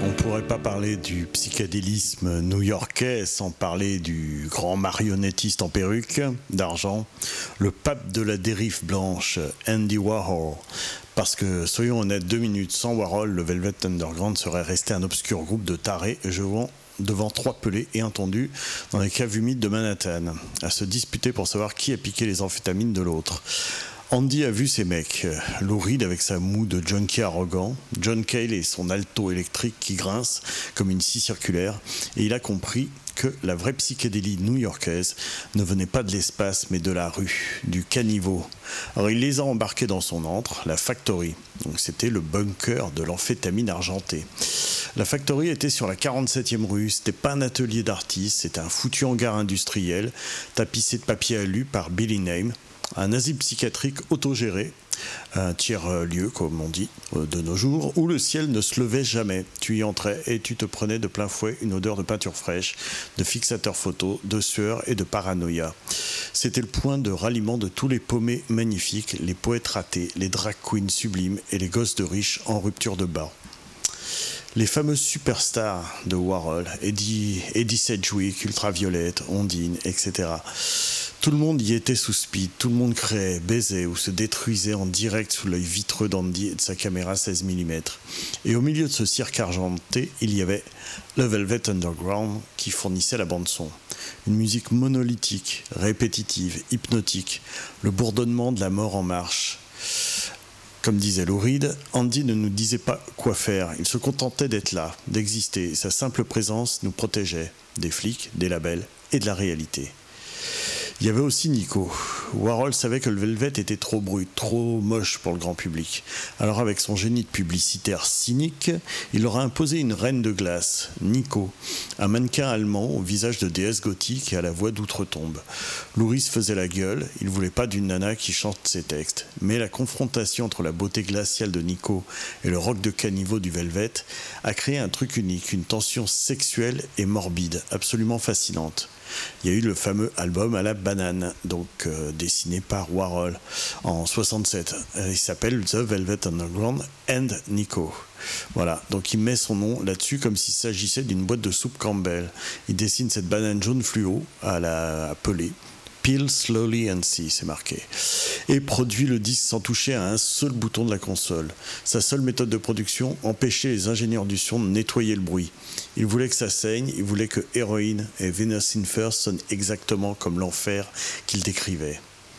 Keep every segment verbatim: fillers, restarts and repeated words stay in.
On ne pourrait pas parler du psychédélisme new-yorkais sans parler du grand marionnettiste en perruque d'argent, le pape de la dérive blanche, Andy Warhol. Parce que, soyons honnêtes, deux minutes sans Warhol, le Velvet Underground serait resté un obscur groupe de tarés jouant devant trois pelés et entendus dans les caves humides de Manhattan, à se disputer pour savoir qui a piqué les amphétamines de l'autre. Andy a vu ces mecs, Lou Reed avec sa moue de junkie arrogant, John Cale et son alto électrique qui grince comme une scie circulaire, et il a compris que la vraie psychédélie new-yorkaise ne venait pas de l'espace mais de la rue, du caniveau. Alors il les a embarqués dans son antre, la Factory. Donc c'était le bunker de l'amphétamine argentée. La Factory était sur la quarante-septième rue, c'était pas un atelier d'artistes, c'était un foutu hangar industriel, tapissé de papier alu par Billy Name, un asile psychiatrique autogéré, un tiers-lieu, comme on dit, de nos jours, où le ciel ne se levait jamais. Tu y entrais et tu te prenais de plein fouet une odeur de peinture fraîche, de fixateur photo, de sueur et de paranoïa. C'était le point de ralliement de tous les paumés magnifiques, les poètes ratés, les drag queens sublimes et les gosses de riches en rupture de bas. Les fameuses superstars de Warhol, Eddie, Eddie Sedgwick, Ultraviolette, Ondine, et cetera. Tout le monde y était sous speed, tout le monde créait, baisait ou se détruisait en direct sous l'œil vitreux d'Andy et de sa caméra seize millimètres. Et au milieu de ce cirque argenté, il y avait le Velvet Underground qui fournissait la bande-son. Une musique monolithique, répétitive, hypnotique, le bourdonnement de la mort en marche. Comme disait Lou Reed, Andy ne nous disait pas quoi faire, il se contentait d'être là, d'exister. Sa simple présence nous protégeait des flics, des labels et de la réalité. Il y avait aussi Nico. Warhol savait que le Velvet était trop brut, trop moche pour le grand public. Alors avec son génie de publicitaire cynique, il leur a imposé une reine de glace, Nico, un mannequin allemand au visage de déesse gothique et à la voix d'outre-tombe. Louris faisait la gueule, il voulait pas d'une nana qui chante ses textes. Mais la confrontation entre la beauté glaciale de Nico et le rock de caniveau du Velvet a créé un truc unique, une tension sexuelle et morbide, absolument fascinante. Il y a eu le fameux album à la banane, donc euh, dessiné par Warhol en soixante-sept. Il s'appelle The Velvet Underground and Nico. Voilà, donc il met son nom là-dessus comme s'il s'agissait d'une boîte de soupe Campbell. Il dessine cette banane jaune fluo à la pelée. Peel slowly and see, c'est marqué. Et produit le disque sans toucher à un seul bouton de la console. Sa seule méthode de production, empêcher les ingénieurs du son de nettoyer le bruit. Il voulait que ça saigne, il voulait que Heroin et Venus in Fur sonnent exactement comme l'enfer qu'il décrivait.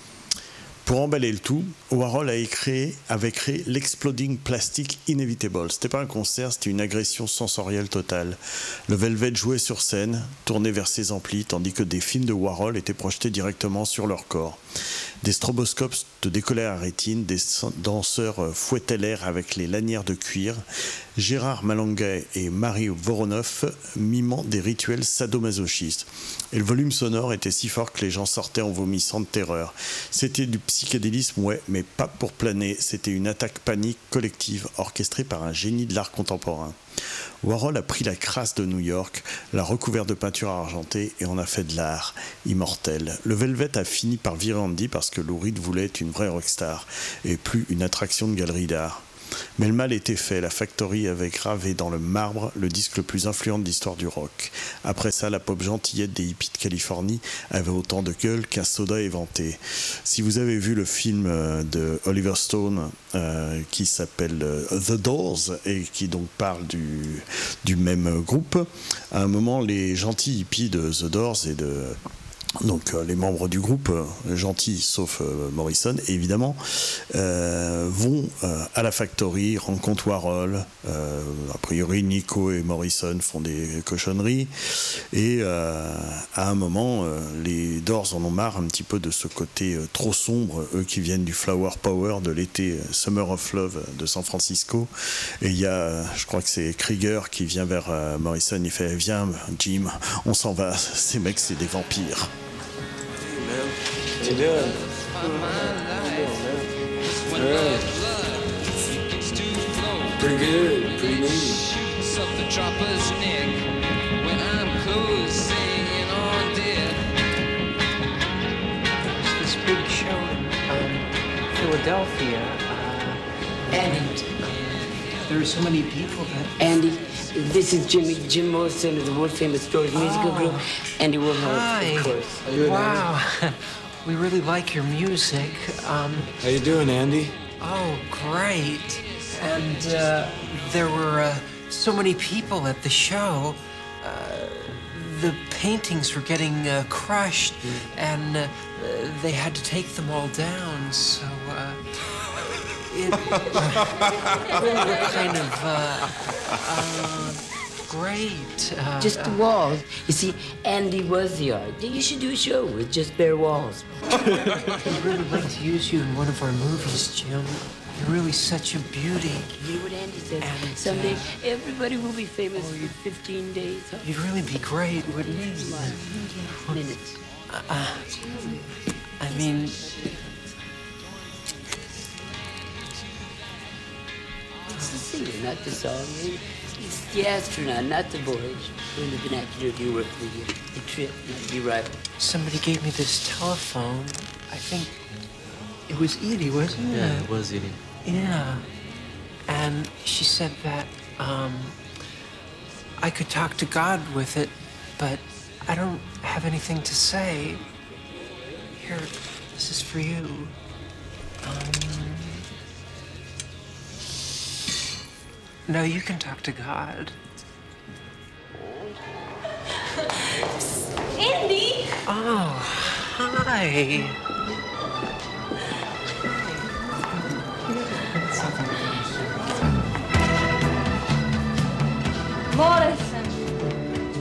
Pour emballer le tout, Warhol a créé, avait créé l'Exploding Plastic Inevitable. C'était pas un concert, c'était une agression sensorielle totale. Le Velvet jouait sur scène, tourné vers ses amplis, tandis que des films de Warhol étaient projetés directement sur leur corps. Des stroboscopes de décollaient à la rétine, des danseurs fouettaient l'air avec les lanières de cuir, Gérard Malanga et Marie Voronoff mimant des rituels sadomasochistes. Et le volume sonore était si fort que les gens sortaient en vomissant de terreur. C'était du psychédélisme, ouais, mais pas pour planer, c'était une attaque panique collective orchestrée par un génie de l'art contemporain. Warhol a pris la crasse de New York, l'a recouvert de peinture argentée et en a fait de l'art immortel. Le Velvet a fini par virer Andy parce que Lou Reed voulait être une vraie rockstar et plus une attraction de galerie d'art. Mais le mal était fait, la Factory avait gravé dans le marbre le disque le plus influent de l'histoire du rock. Après ça, la pop gentillette des hippies de Californie avait autant de gueule qu'un soda éventé. Si vous avez vu le film de Oliver Stone euh, qui s'appelle The Doors et qui donc parle du, du même groupe, à un moment, les gentils hippies de The Doors et de... Donc euh, les membres du groupe, euh, gentils sauf euh, Morrison évidemment, euh, vont euh, à la Factory, rencontrent Warhol, euh, a priori Nico et Morrison font des cochonneries et euh, à un moment euh, les Doors en ont marre un petit peu de ce côté euh, trop sombre, eux qui viennent du Flower Power de l'été euh, Summer of Love de San Francisco, et il y a, euh, je crois que c'est Krieger qui vient vers euh, Morrison, il fait viens Jim, on s'en va, ces mecs c'est des vampires. What you doing? Pretty good, pretty neat. Up the dropper's neck when I'm close singing on deck. It's this big show in Philadelphia, uh, and uh, there are so many people that Andy, This is Jimmy, Jim Morrison of the world-famous Doors musical Oh. group. Andy Warhol, Hi. of course. Wow. We really like your music. Um, How you doing, Andy? oh, great. And uh, there were uh, so many people at the show. Uh, the paintings were getting uh, crushed, and uh, they had to take them all down. So uh, it really looked kind of uh, uh, great. Uh, Just the walls. You see, Andy was the art. You should do a show with just bare walls. I'd really like to use you in one of our movies, Jim. You're really such a beauty. You hear what Andy says? And, Someday, uh, everybody will be famous for fifteen days. Huh? You'd really be great, wouldn't you? Minutes. I mean, It's the singer, not the song. It's the astronaut, not the voyage. When the vernacular do you work for the, the trip, not the arrival. somebody gave me this telephone. I think it was Edie, wasn't it? Yeah, it was eating. Yeah. And she said that um, I could talk to God with it, but I don't have anything to say. Here, this is for you. Um, no, you can talk to God. Andy! Oh, hi. Morris!